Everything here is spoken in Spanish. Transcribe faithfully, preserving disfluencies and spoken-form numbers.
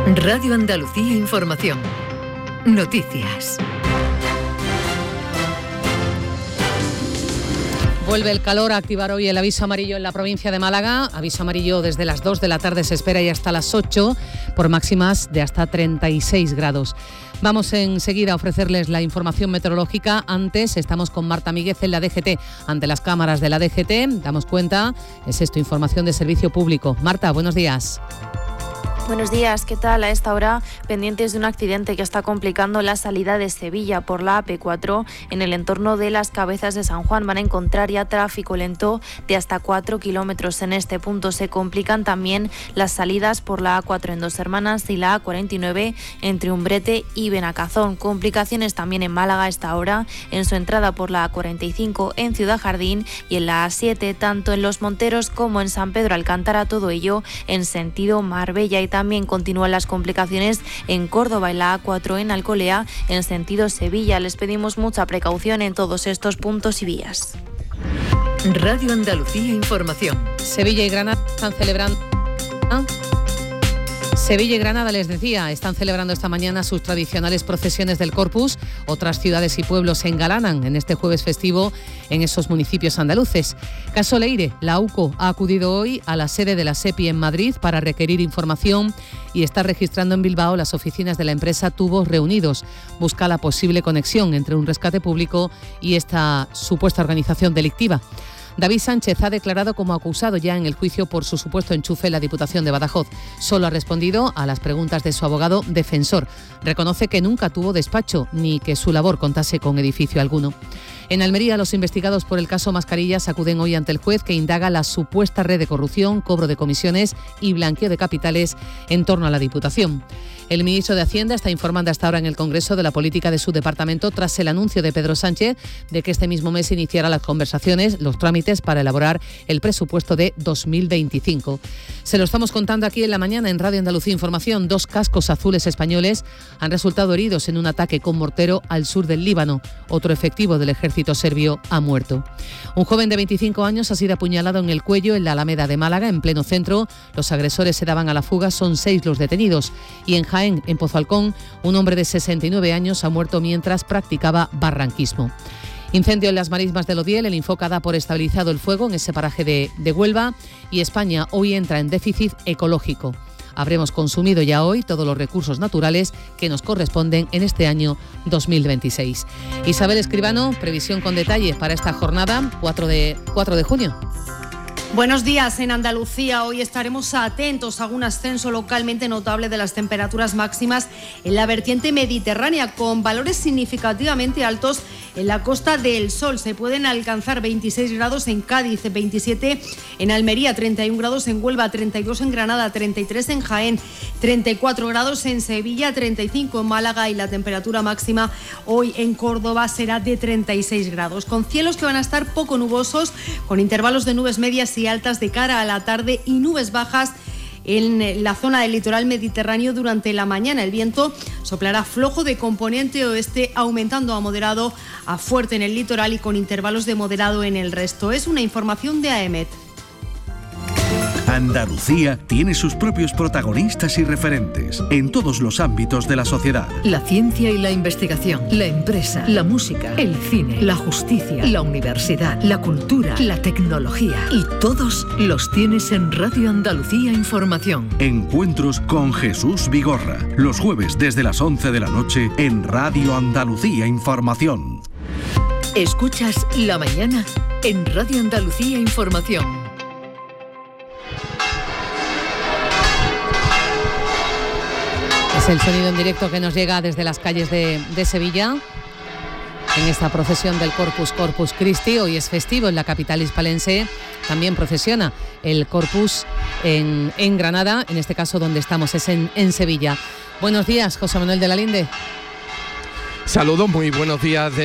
Radio Andalucía Información. Noticias. Vuelve el calor a activar hoy el aviso amarillo en la provincia de Málaga. Aviso amarillo desde las dos de la tarde se espera y hasta las ocho, por máximas de hasta treinta y seis grados. Vamos enseguida a ofrecerles la información meteorológica. Antes estamos con Marta Míguez en la D G T. Ante las cámaras de la D G T, damos cuenta, es esto, información de servicio público. Marta, buenos días. Buenos días, ¿qué tal? A esta hora, pendientes de un accidente que está complicando la salida de Sevilla por la A P cuatro en el entorno de las Cabezas de San Juan. Van a encontrar ya tráfico lento de hasta cuatro kilómetros. En este punto se complican también las salidas por la A cuatro en Dos Hermanas y la A cuarenta y nueve entre Umbrete y Benacazón. Complicaciones también en Málaga a esta hora, en su entrada por la A cuarenta y cinco en Ciudad Jardín y en la A siete, tanto en Los Monteros como en San Pedro Alcántara, todo ello en sentido Marbella. Y también continúan las complicaciones en Córdoba, en la A cuatro en Alcolea, en sentido Sevilla. Les pedimos mucha precaución en todos estos puntos y vías. Radio Andalucía Información. Sevilla y Granada están celebrando... Sevilla y Granada, les decía, están celebrando esta mañana sus tradicionales procesiones del Corpus. Otras ciudades y pueblos se engalanan en este jueves festivo en esos municipios andaluces. Caso Leire, la U C O ha acudido hoy a la sede de la SEPI en Madrid para requerir información y está registrando en Bilbao las oficinas de la empresa Tubos Reunidos. Busca la posible conexión entre un rescate público y esta supuesta organización delictiva. David Sánchez ha declarado como acusado ya en el juicio por su supuesto enchufe en la Diputación de Badajoz. Solo ha respondido a las preguntas de su abogado defensor. Reconoce que nunca tuvo despacho ni que su labor contase con edificio alguno. En Almería, los investigados por el caso Mascarillas acuden hoy ante el juez que indaga la supuesta red de corrupción, cobro de comisiones y blanqueo de capitales en torno a la Diputación. El ministro de Hacienda está informando hasta ahora en el Congreso de la política de su departamento tras el anuncio de Pedro Sánchez de que este mismo mes iniciará las conversaciones, los trámites para elaborar el presupuesto de dos mil veinticinco. Se lo estamos contando aquí en la mañana en Radio Andalucía Información. Dos cascos azules españoles han resultado heridos en un ataque con mortero al sur del Líbano. Otro efectivo del ejército serbio ha muerto. Un joven de veinticinco años ha sido apuñalado en el cuello en la Alameda de Málaga, en pleno centro. Los agresores se daban a la fuga, son seis los detenidos. Y en Jaén, en Pozalcón, un hombre de sesenta y nueve años ha muerto mientras practicaba barranquismo. Incendio en las marismas del Odiel. El Infoca da por estabilizado el fuego en ese paraje de, de Huelva y España hoy entra en déficit ecológico. Habremos consumido ya hoy todos los recursos naturales que nos corresponden en este año dos mil veintiséis. Isabel Escribano, previsión con detalle para esta jornada, cuatro de junio. Buenos días. En Andalucía hoy estaremos atentos a un ascenso localmente notable de las temperaturas máximas en la vertiente mediterránea, con valores significativamente altos en la Costa del Sol. Se pueden alcanzar veintiséis grados en Cádiz, veintisiete en Almería, treinta y un grados en Huelva, treinta y dos en Granada, treinta y tres en Jaén, treinta y cuatro grados en Sevilla, treinta y cinco en Málaga y la temperatura máxima hoy en Córdoba será de treinta y seis grados, con cielos que van a estar poco nubosos, con intervalos de nubes medias y altas de cara a la tarde y nubes bajas en la zona del litoral mediterráneo durante la mañana. El viento soplará flojo de componente oeste, aumentando a moderado a fuerte en el litoral y con intervalos de moderado en el resto. Es una información de AEMET. Andalucía tiene sus propios protagonistas y referentes en todos los ámbitos de la sociedad. La ciencia y la investigación, la empresa, la música, el cine, la justicia, la universidad, la cultura, la tecnología. Y todos los tienes en Radio Andalucía Información. Encuentros con Jesús Vigorra, los jueves desde las once de la noche en Radio Andalucía Información. Escuchas La Mañana en Radio Andalucía Información. Es el sonido en directo que nos llega desde las calles de, de Sevilla. En esta procesión del Corpus Corpus Christi, hoy es festivo en la capital hispalense. También procesiona el Corpus en, en Granada, en este caso donde estamos es en, en Sevilla. Buenos días, José Manuel de la Linde. Saludos, muy buenos días. De